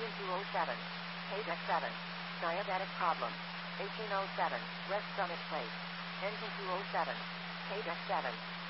Engine 207. Paydeck 7. Diabetic problem. 1807. Rest summit place. Engine 207. Paydeck 7.